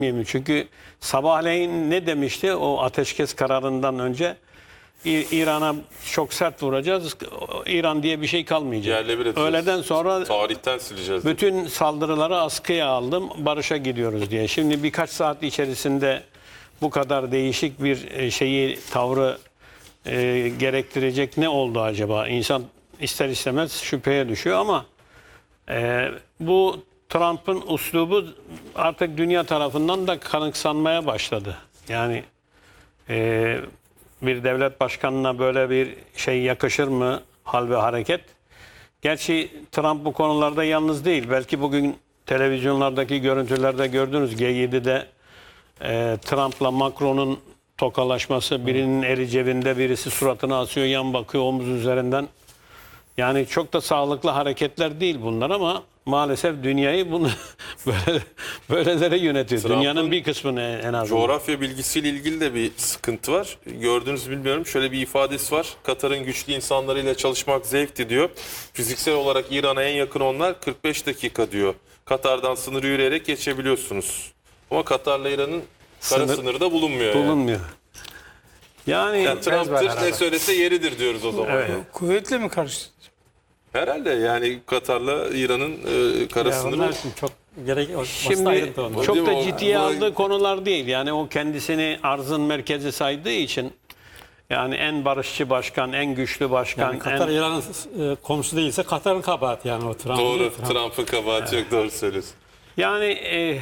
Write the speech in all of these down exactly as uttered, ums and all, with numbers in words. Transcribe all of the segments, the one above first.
Çünkü sabahleyin ne demişti o ateşkes kararından önce? İran'a çok sert vuracağız. İran diye bir şey kalmayacak. Öğleden sonra tarihten sileceğiz. Bütün saldırıları askıya aldım. Barış'a gidiyoruz diye. Şimdi birkaç saat içerisinde bu kadar değişik bir şeyi, tavrı e, gerektirecek ne oldu acaba? İnsan ister istemez şüpheye düşüyor ama e, bu Trump'ın uslubu artık dünya tarafından da kanıksanmaya başladı. Yani e, bir devlet başkanına böyle bir şey yakışır mı, hal ve hareket? Gerçi Trump bu konularda yalnız değil. Belki bugün televizyonlardaki görüntülerde gördünüz, G yedi'de e, Trump'la Macron'un tokalaşması, birinin eli cebinde, birisi suratını asıyor, yan bakıyor omuz üzerinden. Yani çok da sağlıklı hareketler değil bunlar ama maalesef dünyayı bunu böyle böylelere yönetiyor. Dünyanın bir kısmını en azından. Coğrafya bilgisiyle ilgili de bir sıkıntı var. Gördünüz bilmiyorum. Şöyle bir ifadesi var. Katar'ın güçlü insanlarıyla çalışmak zevkti diyor. Fiziksel olarak İran'a en yakın onlar kırk beş dakika diyor. Katar'dan sınırı yürüyerek geçebiliyorsunuz. Ama Katar'la İran'ın kara Sınır, sınırı da bulunmuyor. Bulunmuyor. Yani, yani, yani Trump'tır ne söylese yeridir diyoruz o zaman. Evet. Kuvvetle mi karşı? Herhalde yani Katar'la İran'ın e, kara ya sınırı. Çok gerek Şimdi çok da ciddiye o, aldığı konular değil. Yani o kendisini arzın merkezi saydığı için yani en barışçı başkan, en güçlü başkan. Yani Katar en... İran'ın e, komşusu değilse Katar'ın kabahati yani o Trump. Doğru. Trump. Trump'ın kabahati evet. Çok doğru söylüyorsun. Yani e,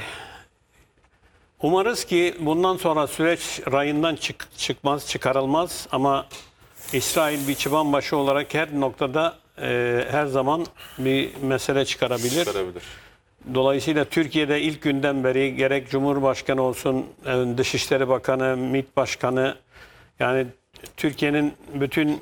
umarız ki bundan sonra süreç rayından çık, çıkmaz, çıkarılmaz ama İsrail bir çıban başı olarak her noktada e, her zaman bir mesele çıkarabilir. Çıkarabilir. Dolayısıyla Türkiye'de ilk günden beri gerek Cumhurbaşkanı olsun, Dışişleri Bakanı, MİT Başkanı, yani Türkiye'nin bütün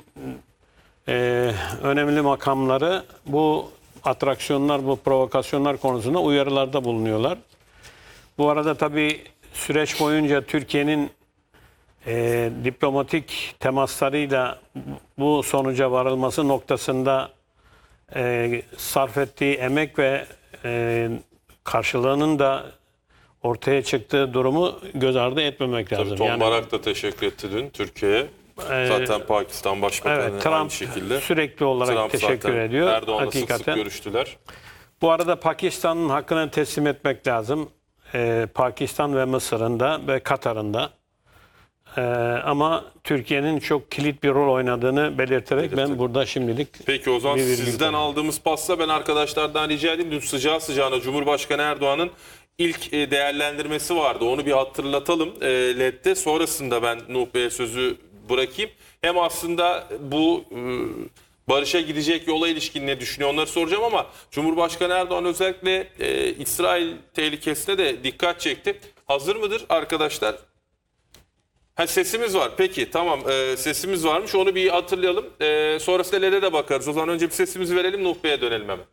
e, önemli makamları bu atraksiyonlar, bu provokasyonlar konusunda uyarılarda bulunuyorlar. Bu arada tabii süreç boyunca Türkiye'nin e, diplomatik temaslarıyla bu sonuca varılması noktasında e, sarf ettiği emek ve e, karşılığının da ortaya çıktığı durumu göz ardı etmemek tabii lazım. Tom yani, Barak da teşekkür etti dün Türkiye'ye. Ee, zaten Pakistan Başbakanı evet, Trump aynı şekilde. Sürekli olarak Trump teşekkür ediyor. Erdoğan'la sık sık görüştüler. Bu arada Pakistan'ın hakkını teslim etmek lazım. Ee, Pakistan ve Mısır'ın da ve Katar'ın da. Ee, ama Türkiye'nin çok kilit bir rol oynadığını belirterek Belirtelim. ben burada şimdilik... Peki o zaman sizden aldığımız pasla ben arkadaşlardan rica edeyim. Dün sıcağı sıcağına Cumhurbaşkanı Erdoğan'ın ilk değerlendirmesi vardı. Onu bir hatırlatalım e, L E D'de. Sonrasında ben Nuh Bey'e sözü bırakayım. Hem aslında bu e, barışa gidecek yola ilişkin ne düşünüyor onları soracağım ama Cumhurbaşkanı Erdoğan özellikle e, İsrail tehlikesine de dikkat çekti. Hazır mıdır arkadaşlar? Ha, sesimiz var. Peki tamam e, sesimiz varmış. Onu bir hatırlayalım. E, sonrasında L E D'e de bakarız. O zaman önce bir sesimizi verelim. Nuh Bey'e dönelim hemen.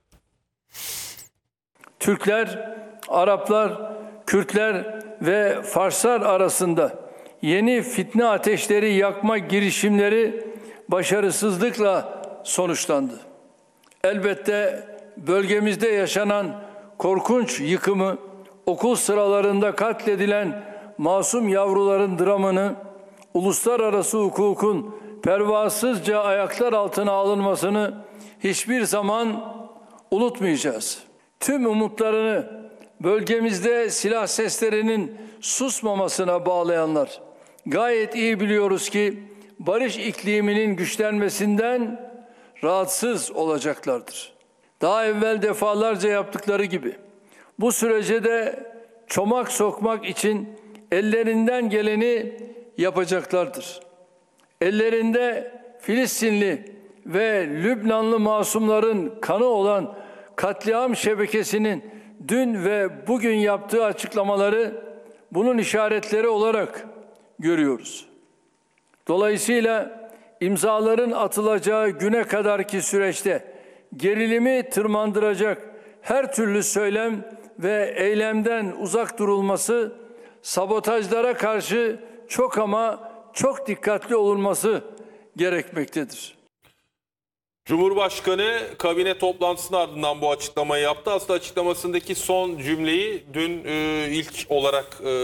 Türkler, Araplar, Kürtler ve Farslar arasında yeni fitne ateşleri yakma girişimleri başarısızlıkla sonuçlandı. Elbette bölgemizde yaşanan korkunç yıkımı, okul sıralarında katledilen masum yavruların dramını, uluslararası hukukun pervasızca ayaklar altına alınmasını hiçbir zaman unutmayacağız. Tüm umutlarını bölgemizde silah seslerinin susmamasına bağlayanlar gayet iyi biliyoruz ki barış ikliminin güçlenmesinden rahatsız olacaklardır. Daha evvel defalarca yaptıkları gibi bu sürece de çomak sokmak için ellerinden geleni yapacaklardır. Ellerinde Filistinli ve Lübnanlı masumların kanı olan katliam şebekesinin dün ve bugün yaptığı açıklamaları bunun işaretleri olarak görüyoruz. Dolayısıyla imzaların atılacağı güne kadarki süreçte gerilimi tırmandıracak her türlü söylem ve eylemden uzak durulması, sabotajlara karşı çok ama çok dikkatli olunması gerekmektedir. Cumhurbaşkanı kabine toplantısının ardından bu açıklamayı yaptı. Aslında açıklamasındaki son cümleyi dün e, ilk olarak e,